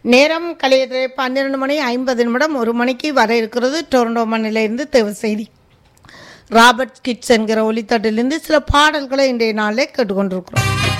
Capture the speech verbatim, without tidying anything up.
நேரம் கலையத்திலே பன்னிரண்டு மணி ஐம்பது நிமிடம் ஒரு மணிக்கு வர இருக்கிறது. டொரண்டோ மண்ணிலிருந்து தேவ செய்தி ராபர்ட் கிட்ஸ் என்கிற ஒலித்தட்டிலிருந்து சில பாடல்களை இன்றைய நாளிலே கேட்டுக்கொண்டிருக்கிறோம்.